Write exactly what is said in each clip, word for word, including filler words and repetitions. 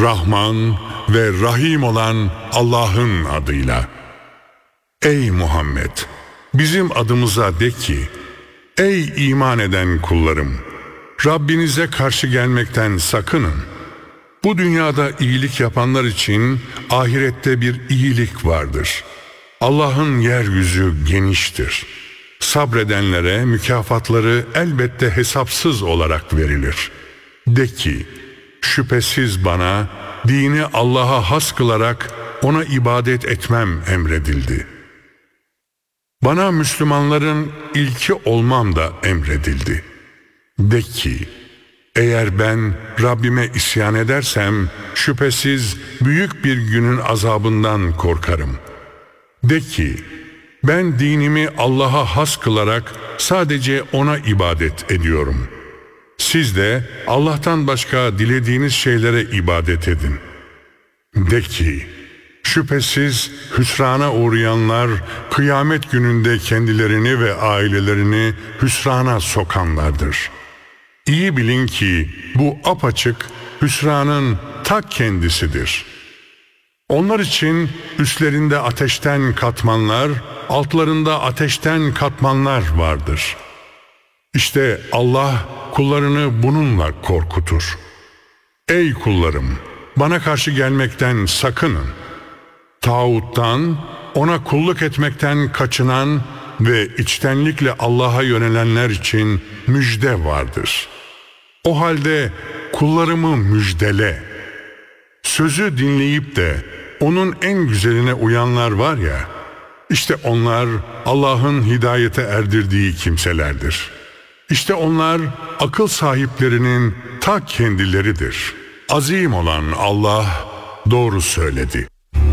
Rahman ve Rahim olan Allah'ın adıyla. Ey Muhammed! Bizim adımıza de ki, ey iman eden kullarım! Rabbinize karşı gelmekten sakının. Bu dünyada iyilik yapanlar için ahirette bir iyilik vardır. Allah'ın yeryüzü geniştir. Sabredenlere mükafatları elbette hesapsız olarak verilir. De ki, şüphesiz bana dini Allah'a has kılarak ona ibadet etmem emredildi. Bana Müslümanların ilki olmam da emredildi. De ki, eğer ben Rabbime isyan edersem şüphesiz büyük bir günün azabından korkarım. De ki, ben dinimi Allah'a has kılarak sadece ona ibadet ediyorum. Siz de Allah'tan başka dilediğiniz şeylere ibadet edin. De ki, şüphesiz hüsrana uğrayanlar kıyamet gününde kendilerini ve ailelerini hüsrana sokanlardır. İyi bilin ki bu apaçık hüsranın ta kendisidir. Onlar için üstlerinde ateşten katmanlar, altlarında ateşten katmanlar vardır. İşte Allah kullarını bununla korkutur. Ey kullarım! Bana karşı gelmekten sakının. Tağuttan, ona kulluk etmekten kaçınan ve içtenlikle Allah'a yönelenler için müjde vardır. O halde kullarımı müjdele. Sözü dinleyip de onun en güzeline uyanlar var ya, işte onlar Allah'ın hidayete erdirdiği kimselerdir. İşte onlar akıl sahiplerinin ta kendileridir. Azim olan Allah doğru söyledi.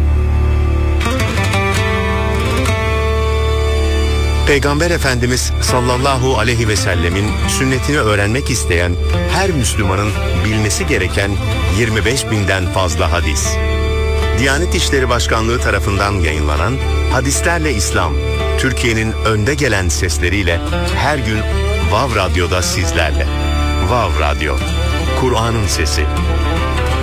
Peygamber Efendimiz sallallahu aleyhi ve sellemin sünnetini öğrenmek isteyen her Müslümanın bilmesi gereken yirmi beş binden fazla hadis. Diyanet İşleri Başkanlığı tarafından yayınlanan Hadislerle İslam, Türkiye'nin önde gelen sesleriyle her gün Vav Radyo'da sizlerle. Vav Radyo, Kur'an'ın sesi.